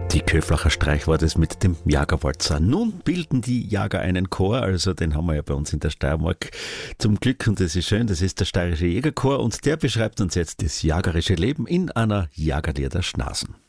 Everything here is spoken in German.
Die Köflacher Streich war das mit dem Jagerwalzer. Nun bilden die Jager einen Chor, also den haben wir ja bei uns in der Steiermark zum Glück und das ist schön, das ist der Steirische Jägerchor und der beschreibt uns jetzt das jagerische Leben in einer Jagerlieder Schnasen.